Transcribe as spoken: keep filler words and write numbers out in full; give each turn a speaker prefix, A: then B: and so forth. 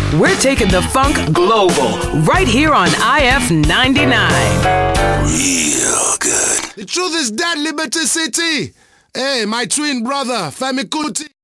A: We're taking the funk global right here on I F ninety-nine.
B: Real good.
C: The truth is that Liberty City. Hey, my twin brother, Femi Kuti.